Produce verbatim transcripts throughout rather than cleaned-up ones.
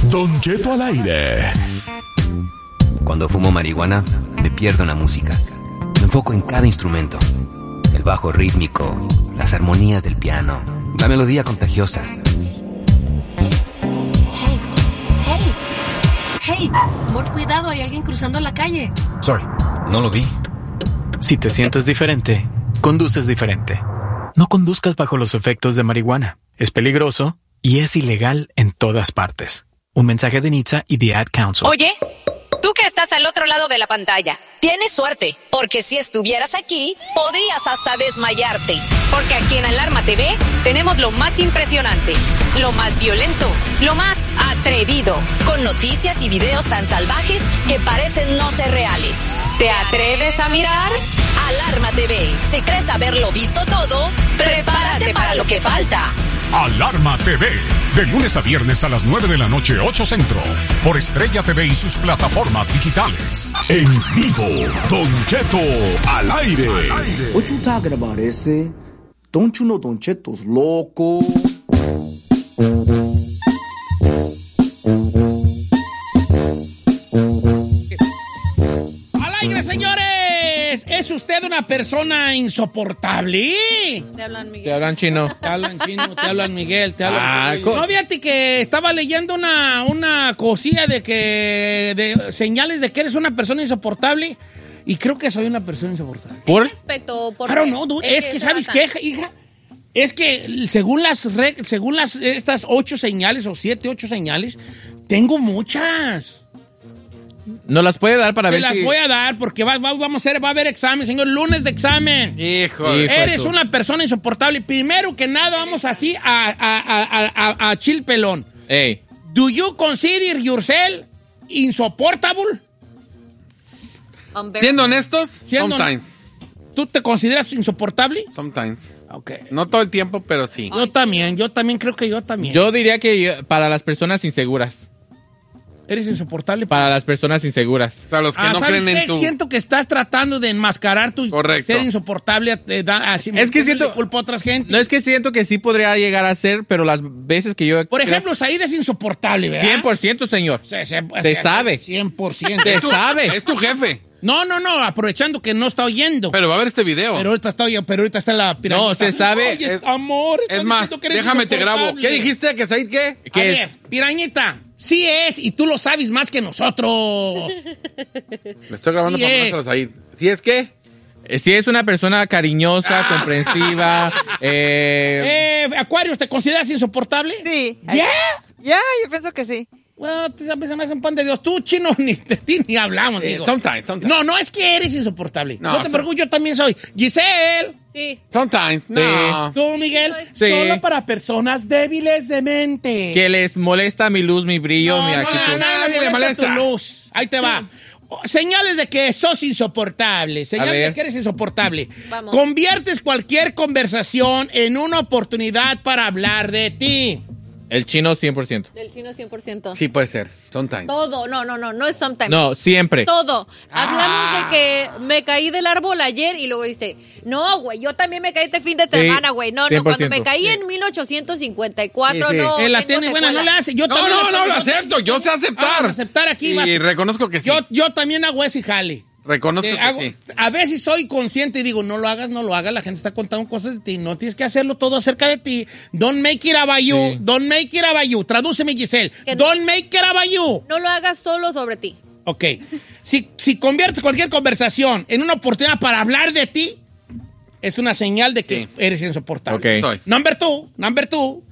Don Cheto al aire. Cuando fumo marihuana, me pierdo en la música. Me enfoco en cada instrumento. El bajo rítmico, las armonías del piano, la melodía contagiosa. Hey, hey, hey, amor, cuidado, hay alguien cruzando la calle. Sorry, no lo vi. Si te sientes diferente, conduces diferente. No conduzcas bajo los efectos de marihuana. Es peligroso y es ilegal en todas partes. Un mensaje de N H T S A y The Ad Council. Oye, tú que estás al otro lado de la pantalla. Tienes suerte, porque si estuvieras aquí, podrías hasta desmayarte. Porque aquí en Alarma T V tenemos lo más impresionante, lo más violento, lo más atrevido. Con noticias y videos tan salvajes que parecen no ser reales. ¿Te atreves a mirar? Alarma T V. Si crees haberlo visto todo, prepárate, prepárate para lo que falta. Alarma T V, de lunes a viernes a las nueve de la noche, ocho Centro, por Estrella T V y sus plataformas digitales. En vivo, Don Cheto al aire. What you talking about, ese? Don't you know Don Cheto's loco? ¡Al aire, señores! ¿Es usted una persona insoportable? Te hablan Miguel. Te hablan chino. Te hablan chino, te hablan Miguel, te hablan... Ah, Miguel. No, fíjate que estaba leyendo una, una cosilla de que... de señales de que eres una persona insoportable. Y creo que soy una persona insoportable. ¿Por? Respecto, por Claro, no, dude, es que, ¿sabes qué, hija? Es que según las reg- según las estas ocho señales o siete, ocho señales, tengo muchas. ¿No las puede dar para Te ver las si... voy a dar porque va, va- vamos a hacer, va a haber examen, señor, lunes de examen. Hijo, Eres hijo una persona insoportable. Primero que nada, vamos así a, a, a, a, a, a chill pelón. Ey. Do you consider yourself insoportable? Siendo honestos, Siendo sometimes. ¿Tú te consideras insoportable? Sometimes. Ok. No todo el tiempo, pero sí. Yo también, yo también creo que yo también. Yo diría que yo- para las personas inseguras. ¿Eres insoportable? Para las personas inseguras. O sea, los que Ah, no ¿sabes creen qué? en tu... Siento que estás tratando de enmascarar tu Correcto. ser insoportable. eh, da- así, Es que metiéndole siento- culpa a otras gente. No es que siento que sí podría llegar a ser, pero las veces que yo... Por ejemplo, Said es insoportable, ¿verdad? cien por ciento, señor. Se, se- Te se- sabe. cien por ciento. Te sabe. Es tu jefe. No, no, no, aprovechando que no está oyendo. Pero va a ver este video. Pero ahorita está oyendo, pero ahorita está la pirámide. No, se sabe. Oye, Es- amor, está Es más, diciendo que eres déjame te grabo. insoportable. ¿Qué dijiste? ¿Que Said qué? A ¿Qué ver, pirañita, sí es, y tú lo sabes más que nosotros. Me estoy grabando Sí para es. ponérselo a Said. ¿Sí es qué? Eh, Si es una persona cariñosa, comprensiva, eh... Eh, Acuario, ¿te consideras insoportable? Sí. ¿Ya? Ya, yo pienso que sí. Bueno, te sabes, me hace un pan de Dios. Tú, chino, ni de ti ni hablamos, Sí, digo. sometimes, sometimes. No, no es que eres insoportable. No, No, te so- preocupes, yo también soy. Giselle. Sí. Sometimes. No. Tú, Miguel. Sí. Solo para personas débiles de mente. que les molesta mi luz, mi brillo, No, mi no, actitud. no, nadie le molesta tu luz. Ahí te va. Oh, señales de que sos insoportable. Señales ver. de que eres insoportable. Vamos. Conviertes cualquier conversación en una oportunidad para hablar de ti. El chino cien por ciento. Del chino cien por ciento. Sí puede ser. Sometimes. Todo, no, no, no, no es sometimes. No, siempre. Todo. Hablamos Ah. de que me caí del árbol ayer y luego dice, no, güey, yo también me caí este fin de semana, güey. No, no, cien por cuando ciento. me caí en mil ochocientos cincuenta y cuatro, Sí, sí. no. Eh, la tengo tiene buena, no secuela. le hace. Yo No, también no, le- no, lo acepto. Yo sé aceptar. Vamos a aceptar aquí. Y vato. reconozco que sí. Yo, yo también hago ese jale. Reconozco Eh, que hago- sí. A veces soy consciente y digo, no lo hagas, no lo hagas. La gente está contando cosas de ti. No tienes que hacerlo todo acerca de ti. Don't make it about you. Sí. Don't make it about you. Tradúceme, Giselle. Que no- Don't make it about you. No lo hagas solo sobre ti. Ok. Si, si conviertes cualquier conversación en una oportunidad para hablar de ti, es una señal de que Sí. eres insoportable. Ok. Soy. Number two, number two.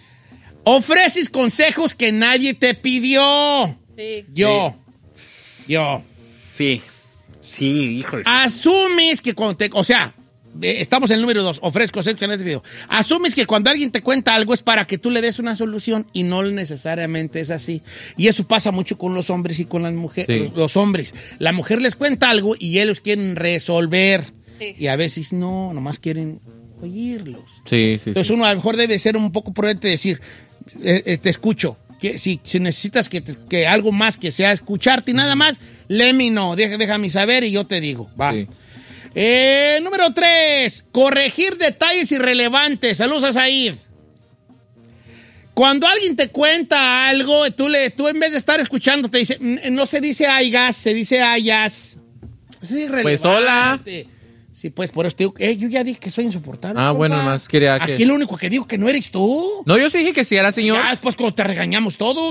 Ofreces consejos que nadie te pidió. Sí. Yo. Yo. Sí. Sí, hijo de... Asumes que cuando te... O sea, eh, estamos en el número dos. Ofrezco consejos que nadie te pidió. Asumes que cuando alguien te cuenta algo es para que tú le des una solución y no necesariamente es así. Y eso pasa mucho con los hombres y con las mujeres. Sí. Los, los hombres. La mujer les cuenta algo y ellos quieren resolver. Sí. Y a veces no, nomás quieren oírlos. Sí, sí, Entonces sí. uno a lo mejor debe ser un poco prudente y decir, eh, eh, te escucho. Que, si, si necesitas que, te- que algo más que sea escucharte y nada más, let me know, deja, déjame saber y yo te digo. Va. Sí. Eh, número tres, corregir detalles irrelevantes. Saludos a Said. Cuando alguien te cuenta algo, tú, le, tú en vez de estar escuchando, te dice, no se dice aigas, se dice ayas. Es irrelevante. Pues hola. Sí, pues por eso te digo, eh, yo ya dije que soy insoportable. Ah, compa. bueno, nomás quería que... Aquí lo único que digo que no eres tú. No, yo sí dije que sí era, señor. Ya después cuando te regañamos todos.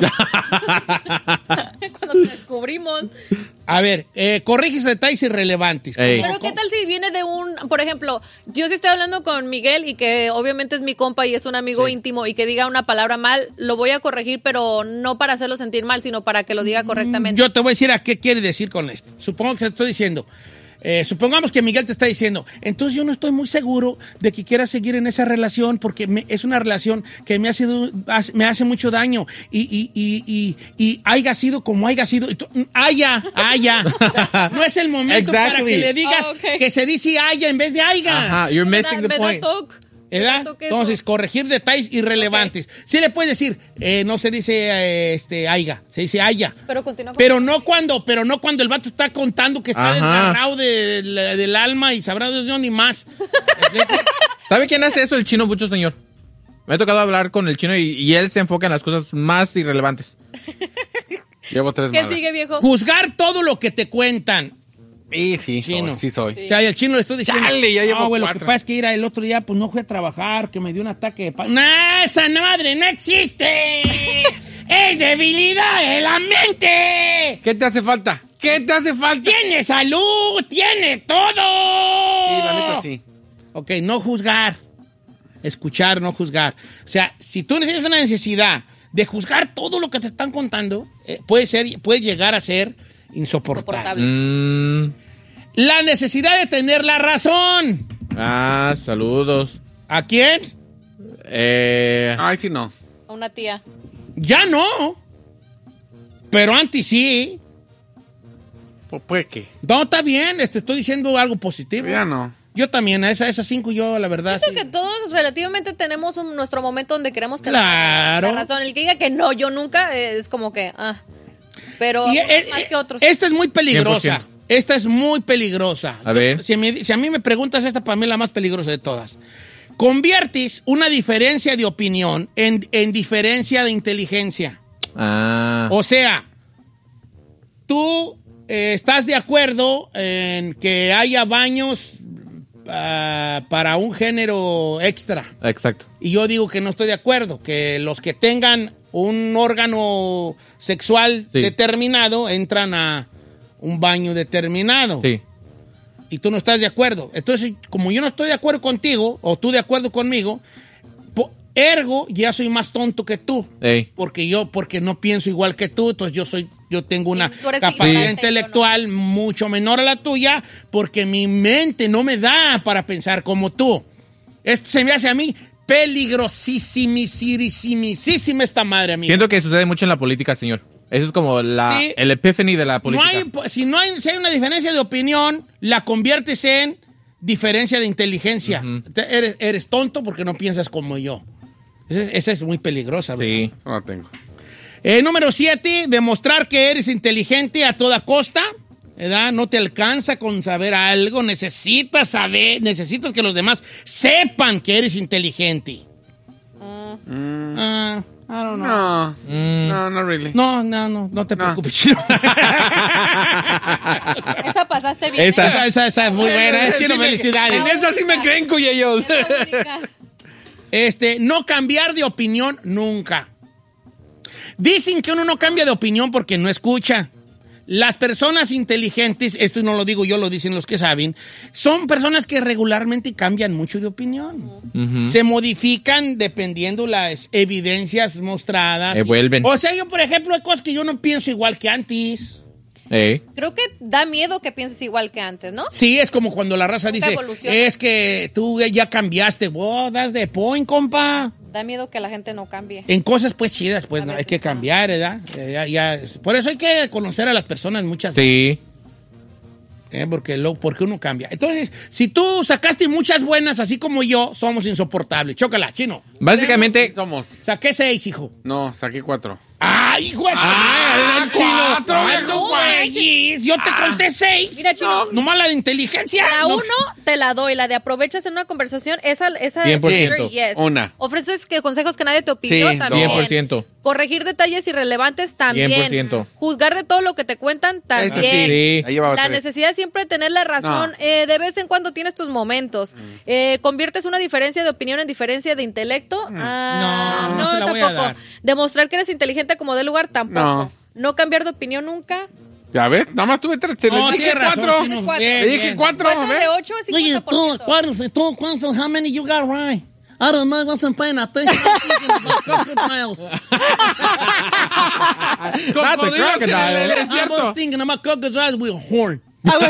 Cuando te descubrimos. A ver, eh, corriges detalles irrelevantes. Ey. Pero ¿qué tal si viene de un, por ejemplo, yo sí estoy hablando con Miguel y que obviamente es mi compa y es un amigo Sí. íntimo y que diga una palabra mal, lo voy a corregir, pero no para hacerlo sentir mal, sino para que lo diga correctamente. Yo te voy a decir a qué quiere decir con esto. Supongo que te estoy diciendo. Eh, supongamos que Miguel te está diciendo, entonces yo no estoy muy seguro de que quieras seguir en esa relación porque me- es una relación que me, ha sido, hace- me hace mucho daño y, y, y, y, y haya sido como haya sido. Y tú, haya, haya. O sea, no es el momento para Exactly. que le digas Ah, ok. que se dice haya en vez de haiga. Ajá, you're Me missing da- the me da point. toque. ¿Verdad? Me da toque eso. Entonces, corregir detalles irrelevantes. Sí le puedes decir, eh, no se dice eh, este, haiga, se dice haya. Pero continúa con- Pero no cuando, pero no cuando el vato está contando que está Ajá. desgarrado de- de- del alma y sabrá Dios ni más. ¿Sabe quién hace eso? El chino mucho, señor. Me ha tocado hablar con el chino y, y él se enfoca en las cosas más irrelevantes. Llevo tres ¿Qué malas. sigue, viejo? Juzgar todo lo que te cuentan. Y sí, Chino. soy, sí soy. O sea, y el chino le estoy diciendo. Chale, ya llevo no, güey, lo que cuatro. pasa es que ir el otro día, pues no fui a trabajar, que me dio un ataque de pa- ¡No, esa madre no existe! ¡Es debilidad de la mente! ¿Qué te hace falta? ¿Qué te hace falta? ¡Tiene salud! ¡Tiene todo! Sí, la neta sí. Ok, no juzgar. Escuchar, no juzgar. O sea, si tú tienes una necesidad de juzgar todo lo que te están contando, eh, puede ser, puede llegar a ser insoportable. Insoportable. Mm, La necesidad de tener la razón. ah, saludos. ¿A quién? Eh, Ay, sí, no. A una tía. Ya no. Pero antes sí. Pues, pues que. No, está bien, te estoy diciendo algo positivo. Ya no. Yo también, a esa- esas cinco yo, la verdad, sí. Siento que todos relativamente tenemos un- nuestro momento donde queremos tener Claro. la razón. El que diga que no, yo nunca, eh, es como que, ah. Pero Y, unos eh, más eh, que otros. Esta es muy peligrosa. cien por ciento. Esta es muy peligrosa. A ver. Si, me- si a mí me preguntas, esta para mí es la más peligrosa de todas. Conviertes una diferencia de opinión en, en diferencia de inteligencia. ah, O sea, tú eh, estás de acuerdo en que haya baños ah, para un género extra. exacto. Y yo digo que no estoy de acuerdo, que los que tengan un órgano sexual Sí. determinado entran a un baño determinado. Sí. Y tú no estás de acuerdo. Entonces, como yo no estoy de acuerdo contigo, o tú de acuerdo conmigo, po- ergo, ya soy más tonto que tú. Ey. Porque yo, porque no pienso igual que tú, entonces yo soy, yo tengo una Sí, tú eres capacidad ignorante, intelectual mucho menor a la tuya, porque mi mente no me da para pensar como tú. Este se me hace a mí peligrosísima esta madre, amigo. Siento que sucede mucho en la política, señor. Eso es como la, Sí. el epiphany de la No política. hay, si no hay, si hay una diferencia de opinión, la conviertes en diferencia de inteligencia. Te- eres, eres tonto porque no piensas como yo. Esa es, esa es muy peligrosa. ¿verdad? Sí. No la tengo. Eh, número siete, demostrar que eres inteligente a toda costa. ¿Verdad? No te alcanza con saber algo. Necesitas saber, necesitas que los demás sepan que eres inteligente. Ah, I don't know. No. Mm. No, no really. No, no, no, no te No. preocupes, chino. Esa pasaste bien. Esa- ¿eh? esa, esa, esa es muy buena. Es chino, Sí me- felicidades. En esta sí me creen, cuyellos. Es la única. Este, no cambiar de opinión nunca. Dicen que uno no cambia de opinión porque no escucha. Las personas inteligentes, esto no lo digo yo, lo dicen los que saben, son personas que regularmente cambian mucho de opinión. Ujú. Se modifican dependiendo las evidencias mostradas. Evuelven. O sea, yo, por ejemplo, hay cosas que yo no pienso igual que antes. Ey. Creo que da miedo que pienses igual que antes, ¿no? Sí, es como cuando la raza Nunca dice, evoluciona. es que tú ya cambiaste. Wow, das de point, compa. Da miedo que la gente no cambie. En cosas pues chidas, pues A no, hay veces que no. cambiar, ¿verdad? Eh, ya- ya es- por eso hay que conocer a las personas muchas veces, Sí. ¿eh? porque, lo, porque uno cambia. Entonces, si tú sacaste muchas buenas, así como yo, somos insoportables. Chócala, chino. Básicamente, Sí somos. Saqué seis, hijo. No, saqué cuatro. ¡Ah! ¡Ay, güey! ¡Ah, el chino! ¡Cuatro, viejo, güey! Yo te conté seis. Mira, chino. No, nomás la de inteligencia. La no. uno te la doy, la de aprovechas en una conversación, esa, esa cien por ciento. sure, yes. Una. Ofreces que consejos que nadie te pidió Sí, también. cien por ciento. Corregir detalles irrelevantes también. cien por ciento. Juzgar de todo lo que te cuentan también. Esa sí. Sí. Ahí llevaba La tres. necesidad de siempre tener la razón. No. Eh, de vez en cuando tienes tus momentos. Eh, ¿Conviertes una diferencia de opinión en diferencia de intelecto? Ah, No, no se la voy a tampoco. dar. Demostrar que eres inteligente como de lugar, tampoco. No. No cambiar de opinión nunca. ¿Ya ves? Nada más tuve tres. Te No, les dije tienes razón, cuatro. Chino. Cuatro. Bien, Te dije bien. cuatro, Cuatro a ver. de ocho es Oye, cincuenta por tú, ciento. ¿cuántos, tú, cuántos, how many you got right? I don't know, I wasn't paying attention. I was thinking about crocodiles. Cocodrilos en el- crocodile. es I was cierto. thinking about crocodiles with a horn.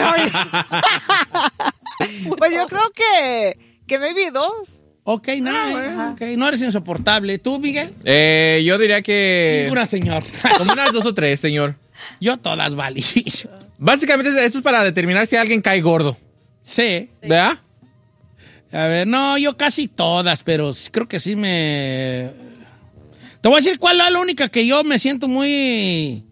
Pues yo creo que, que maybe dos. Ok, no, okay. No eres insoportable. ¿Tú, Miguel? Eh, yo diría que... Ninguna, señor. Como unas dos o tres, señor. Yo todas valí. Básicamente esto es para determinar si alguien cae gordo. Sí. ¿Verdad? A ver, no, yo casi todas, pero creo que sí me... Te voy a decir cuál es la única que yo me siento muy...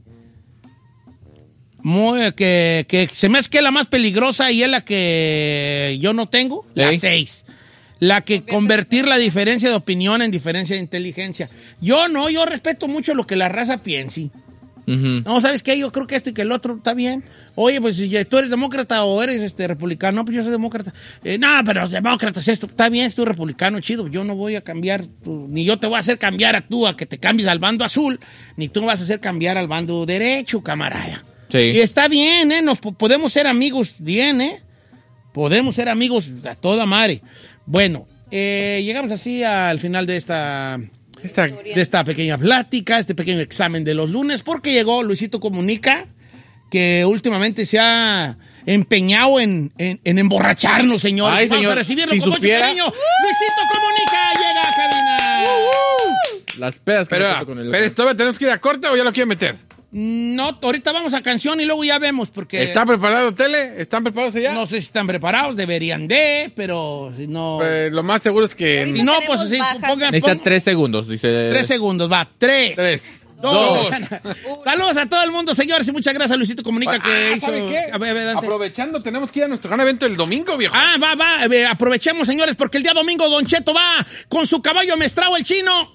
Muy... Que, que se me hace que es la más peligrosa y es la que yo no tengo. La Ey. seis. La que convertir la diferencia de opinión en diferencia de inteligencia. Yo no, yo respeto mucho lo que la raza piense. Ujú. No, ¿sabes qué? Yo creo que esto y que el otro está bien. Oye, pues si tú eres demócrata o eres este republicano, no, pues yo soy demócrata. Eh, no, pero los demócratas esto, está bien, tú republicano, chido. Yo no voy a cambiar, tu- ni yo te voy a hacer cambiar a tú a que te cambies al bando azul, ni tú me vas a hacer cambiar al bando derecho, camarada. Sí. Y está bien, ¿eh? Nos po- podemos ser amigos bien, ¿eh? Podemos ser amigos a toda madre. Bueno, eh, llegamos así al final de esta... Esta- de esta pequeña plática, este pequeño examen de los lunes, porque llegó Luisito Comunica, que últimamente se ha empeñado en, en, en emborracharnos, señores. Ay, Vamos señor, a recibirlo si con mucho supiera. cariño. Luisito Comunica llega a cabina. Las pedas que Pero, me meto con el- pero ¿todavía tenemos que ir a corte o ya lo quieren meter? No, ahorita vamos a canción y luego ya vemos, porque ¿Está preparado, Tele? ¿Están preparados allá? no sé si están preparados, deberían de, pero si no... Pues lo más seguro es que... si no, pues tenemos sí, bajas. pongan, Necesita pongan- tres segundos, dice. tres segundos, va, tres. Tres. Dos. Dos. Saludos a todo el mundo, señores, y muchas gracias a Luisito Comunica que Ah, hizo... ¿sabe qué? A ver, adelante. Aprovechando, tenemos que ir a nuestro gran evento el domingo, viejo. Ah, va, va, eh, aprovechemos, señores, porque el día domingo Don Cheto va con su caballo mestrado, el chino.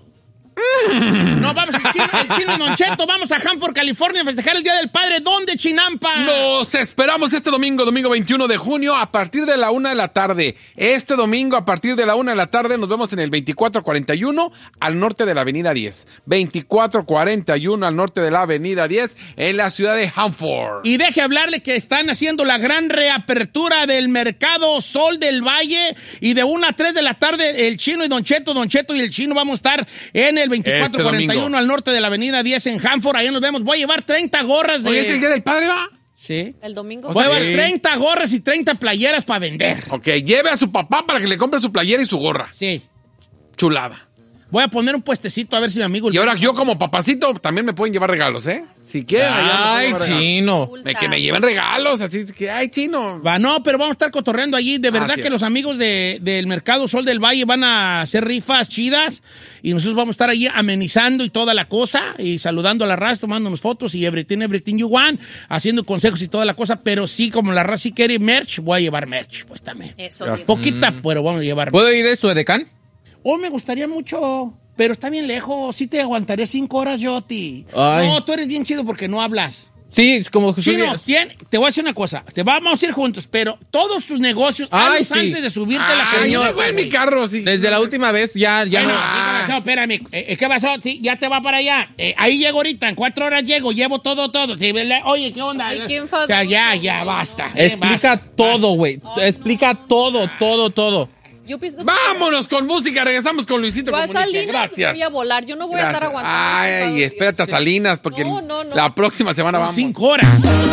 Mm. No, vamos, el chino, el chino y Don Cheto, vamos a Hanford, California, a festejar el Día del Padre. ¿Dónde, Chinampa? Los esperamos este domingo, domingo veintiuno de junio, a partir de la una de la tarde. Este domingo, a partir de la una de la tarde, nos vemos en el veinticuatro cuarenta y uno al norte de la avenida diez. veinticuatro cuarenta y uno al norte de la avenida diez, en la ciudad de Hanford. Y deje hablarle que están haciendo la gran reapertura del mercado Sol del Valle. Y de una a tres de la tarde, el chino y Don Cheto, Don Cheto y el chino vamos a estar en el veinticuatro cuarenta y uno domingo. al norte de la avenida diez en Hanford. Ahí nos vemos. Voy a llevar treinta gorras de... Oye, ¿es el Día del Padre, va? Sí. El domingo. Voy a llevar sí. treinta gorras y treinta playeras para vender. Ok, lleve a su papá para que le compre su playera y su gorra. Sí. Chulada. Voy a poner un puestecito a ver si mi amigo... Y ahora yo como papacito también me pueden llevar regalos, ¿eh? Si quieren. allá me pueden Ay, llevar regalos. chino. Me- que me lleven regalos, así es que, ay, chino. Va, no, pero vamos a estar cotorreando allí. De verdad sí. que los amigos de, del Mercado Sol del Valle van a hacer rifas chidas y nosotros vamos a estar allí amenizando y toda la cosa y saludando a la raza, tomándonos fotos y everything, everything you want, haciendo consejos y toda la cosa, pero sí, como la raza sí quiere merch, voy a llevar merch, pues también. Eso. Poquita, pero vamos a llevar merch. ¿Puedo ir de su edecán? Oh, me gustaría mucho, pero está bien lejos. Sí te aguantaré cinco horas, Yoti. Ay. No, tú eres bien chido porque no hablas. Sí, es como Jesús Chino, Díaz. tien- te voy a decir una cosa. Te vamos a ir juntos, pero todos tus negocios, Ay, hazlos sí. antes de subirte a la Ay, yo camioneta, me voy en mi güey. carro, sí. Desde la última vez ya, ya Bueno, no. ¿qué pasó? Espérame. Eh, ¿Qué pasó? Sí, ya te va para allá. Eh, ahí llego ahorita. En cuatro horas llego. Llevo todo, todo. Sí, ¿verdad? Oye, ¿qué onda? Ay, ¿quién o fue? sea, ya, ya, basta. eh, Explica basta, todo, güey. Explica todo, todo, todo. Yo pienso- Vámonos con música, regresamos con Luisito Yo a Comunica. Salinas Gracias. voy a volar. Yo no voy a Gracias. estar aguantando. Ay, espérate a Salinas, porque No, no, no. la próxima semana basta. vamos. Cinco horas.